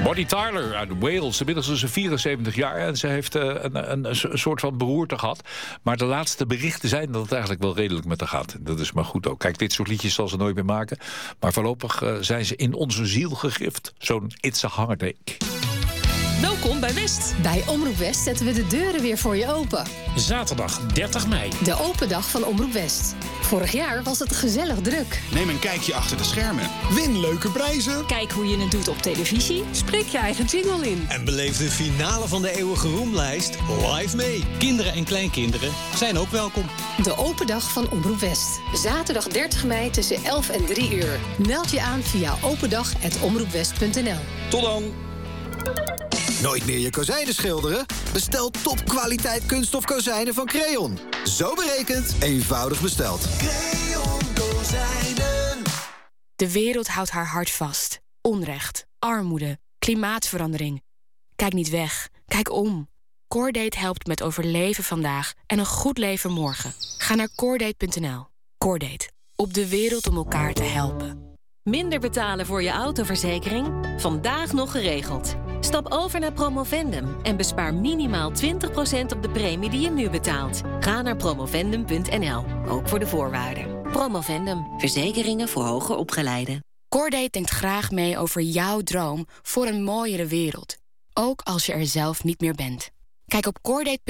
Bonnie Tyler uit Wales. Inmiddels is ze 74 jaar en ze heeft een soort van beroerte gehad. Maar de laatste berichten zijn dat het eigenlijk wel redelijk met haar gaat. Dat is maar goed ook. Kijk, dit soort liedjes zal ze nooit meer maken. Maar voorlopig zijn ze in onze ziel gegrift. Zo'n It's a Heartache. Welkom bij West. Bij Omroep West zetten we de deuren weer voor je open. Zaterdag 30 mei. De open dag van Omroep West. Vorig jaar was het gezellig druk. Neem een kijkje achter de schermen. Win leuke prijzen. Kijk hoe je het doet op televisie. Spreek je eigen jingle in. En beleef de finale van de eeuwige roemlijst live mee. Kinderen en kleinkinderen zijn ook welkom. De open dag van Omroep West. Zaterdag 30 mei tussen 11 en 3 uur. Meld je aan via opendag@omroepwest.nl. Tot dan. Nooit meer je kozijnen schilderen? Bestel topkwaliteit kunststof kozijnen van Creon. Zo berekend, eenvoudig besteld. Creon Kozijnen. De wereld houdt haar hart vast. Onrecht, armoede, klimaatverandering. Kijk niet weg, kijk om. Coordate helpt met overleven vandaag en een goed leven morgen. Ga naar coordate.nl. Coordate, op de wereld om elkaar te helpen. Minder betalen voor je autoverzekering? Vandaag nog geregeld. Stap over naar Promovendum en bespaar minimaal 20% op de premie die je nu betaalt. Ga naar promovendum.nl, ook voor de voorwaarden. Promovendum, verzekeringen voor hoger opgeleiden. Coordate denkt graag mee over jouw droom voor een mooiere wereld. Ook als je er zelf niet meer bent. Kijk op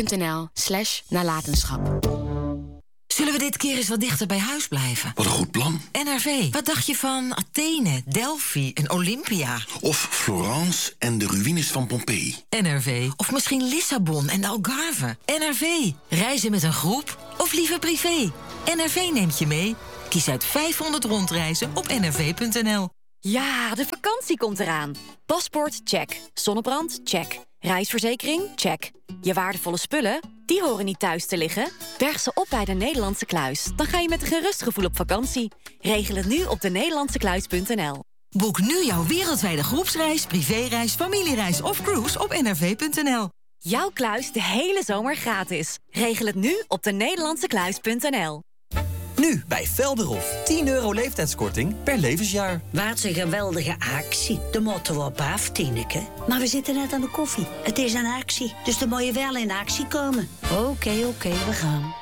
coordate.nl/nalatenschap. Zullen we dit keer eens wat dichter bij huis blijven? Wat een goed plan. NRV, wat dacht je van Athene, Delphi en Olympia? Of Florence en de ruïnes van Pompeii. NRV, of misschien Lissabon en de Algarve. NRV, reizen met een groep of liever privé? NRV neemt je mee. Kies uit 500 rondreizen op nrv.nl. Ja, de vakantie komt eraan. Paspoort, check. Zonnebrand, check. Reisverzekering, check. Je waardevolle spullen, die horen niet thuis te liggen. Berg ze op bij de Nederlandse Kluis. Dan ga je met een gerust gevoel op vakantie. Regel het nu op denederlandsekluis.nl. Boek nu jouw wereldwijde groepsreis, privéreis, familiereis of cruise op nrv.nl. Jouw kluis de hele zomer gratis. Regel het nu op denederlandsekluis.nl. Nu bij Velderhof. €10 leeftijdskorting per levensjaar. Wat een geweldige actie. De motto op af, Tineke. Maar we zitten net aan de koffie. Het is een actie, dus dan moet je wel in actie komen. Oké, we gaan.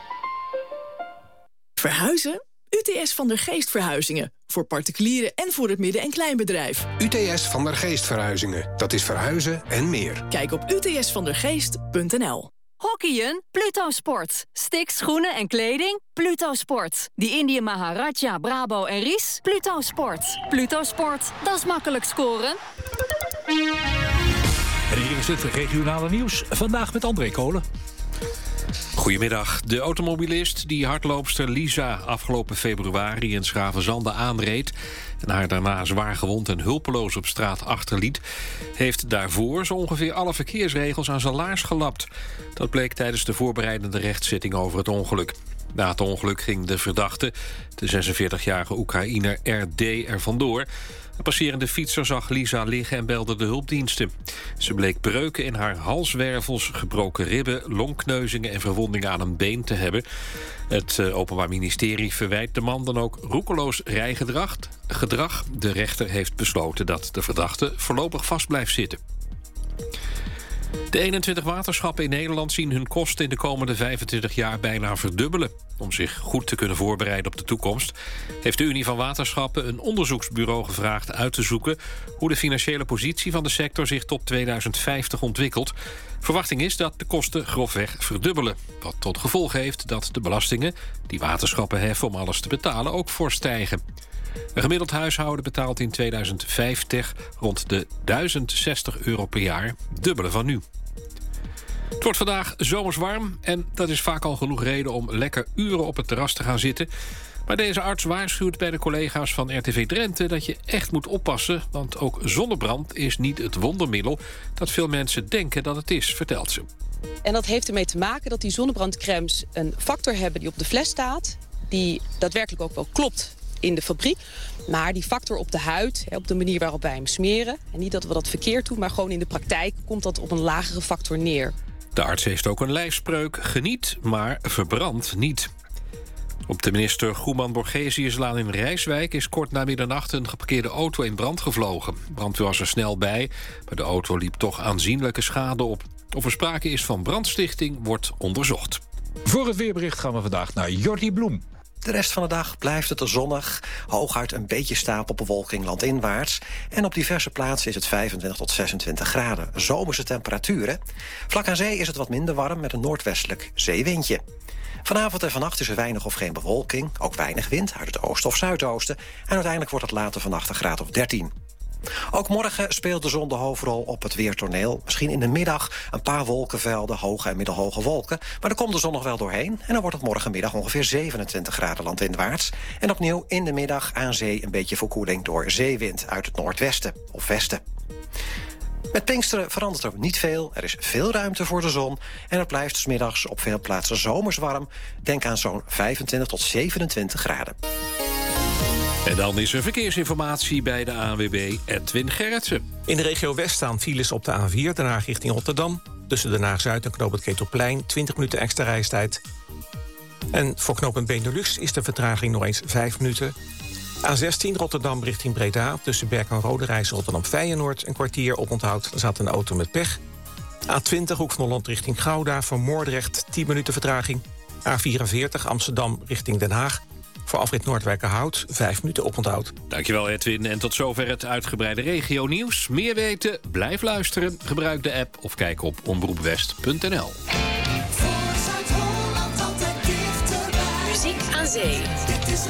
Verhuizen? UTS van der Geest Verhuizingen. Voor particulieren en voor het midden- en kleinbedrijf. UTS van der Geest Verhuizingen. Dat is verhuizen en meer. Kijk op utsvandergeest.nl. Hockeyen? Pluto Sport. Sticks, schoenen en kleding? Pluto Sport. Die Indië Maharaja, Bravo en Ries? Pluto Sport. Pluto Sport, dat is makkelijk scoren. En hier is het regionale nieuws. Vandaag met André Kolen. Goedemiddag. De automobilist die hardloopster Lisa afgelopen februari in Schravenzande aanreed en haar daarna zwaar gewond en hulpeloos op straat achterliet, heeft daarvoor zo ongeveer alle verkeersregels aan zijn laars gelapt. Dat bleek tijdens de voorbereidende rechtszitting over het ongeluk. Na het ongeluk ging de verdachte, de 46-jarige Oekraïner RD, er vandoor. Een passerende fietser zag Lisa liggen en belde de hulpdiensten. Ze bleek breuken in haar halswervels, gebroken ribben, longkneuzingen en verwondingen aan een been te hebben. Het Openbaar Ministerie verwijt de man dan ook roekeloos rijgedrag. De rechter heeft besloten dat de verdachte voorlopig vast blijft zitten. De 21 waterschappen in Nederland zien hun kosten in de komende 25 jaar bijna verdubbelen. Om zich goed te kunnen voorbereiden op de toekomst heeft de Unie van Waterschappen een onderzoeksbureau gevraagd uit te zoeken hoe de financiële positie van de sector zich tot 2050 ontwikkelt. Verwachting is dat de kosten grofweg verdubbelen. Wat tot gevolg heeft dat de belastingen die waterschappen heffen om alles te betalen ook fors stijgen. Een gemiddeld huishouden betaalt in 2050 rond de €1060 per jaar, dubbele van nu. Het wordt vandaag zomers warm en dat is vaak al genoeg reden om lekker uren op het terras te gaan zitten. Maar deze arts waarschuwt bij de collega's van RTV Drenthe dat je echt moet oppassen, want ook zonnebrand is niet het wondermiddel dat veel mensen denken dat het is, vertelt ze. En dat heeft ermee te maken dat die zonnebrandcremes een factor hebben die op de fles staat, die daadwerkelijk ook wel klopt in de fabriek. Maar die factor op de huid, op de manier waarop wij hem smeren, en niet dat we dat verkeerd doen, maar gewoon in de praktijk komt dat op een lagere factor neer. De arts heeft ook een lijfspreuk: geniet, maar verbrand niet. Op de minister Goeman-Borgesiuslaan in Rijswijk is kort na middernacht een geparkeerde auto in brand gevlogen. De brandweer was er snel bij, maar de auto liep toch aanzienlijke schade op. Of er sprake is van brandstichting wordt onderzocht. Voor het weerbericht gaan we vandaag naar Jordi Bloem. De rest van de dag blijft het zonnig. Hooguit een beetje stapelbewolking landinwaarts. En op diverse plaatsen is het 25 tot 26 graden. Zomerse temperaturen. Vlak aan zee is het wat minder warm met een noordwestelijk zeewindje. Vanavond en vannacht is er weinig of geen bewolking. Ook weinig wind uit het oosten of zuidoosten. En uiteindelijk wordt het later vannacht een graad of 13. Ook morgen speelt de zon de hoofdrol op het weertoneel. Misschien in de middag een paar wolkenvelden, hoge en middelhoge wolken. Maar er komt de zon nog wel doorheen. En dan wordt het morgenmiddag ongeveer 27 graden landinwaarts. En opnieuw in de middag aan zee een beetje verkoeling door zeewind uit het noordwesten of westen. Met Pinksteren verandert er niet veel. Er is veel ruimte voor de zon. En het blijft 's middags op veel plaatsen zomers warm. Denk aan zo'n 25 tot 27 graden. En dan is er verkeersinformatie bij de ANWB, Edwin Gerritsen. In de regio West staan files op de A4, Den Haag richting Rotterdam. Tussen Den Haag-Zuid en knooppunt Ketelplein, 20 minuten extra reistijd. En voor knooppunt Benelux is de vertraging nog eens 5 minuten. A16 Rotterdam richting Breda, tussen Berk en Roderijs Rotterdam-Feyenoord... een kwartier op onthoud, er zat een auto met pech. A20 Hoek van Holland richting Gouda, voor Moordrecht 10 minuten vertraging. A44 Amsterdam richting Den Haag. Voor afrit Noordwijkerhout 5 minuten oponthoud. Dankjewel Edwin. En tot zover het uitgebreide regionieuws. Meer weten? Blijf luisteren. Gebruik de app of kijk op omroepwest.nl. Muziek aan zee.